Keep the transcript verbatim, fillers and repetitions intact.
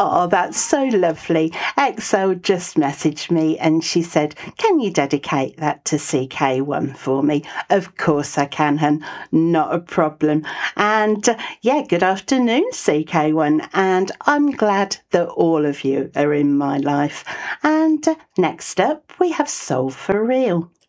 Oh, that's so lovely. X O just messaged me and she said, can you dedicate that to C K one for me? Of course I can, hun. Not a problem. And uh, yeah, good afternoon, C K one. And I'm glad that all of you are in my life. And uh, next up, we have Soul for Real.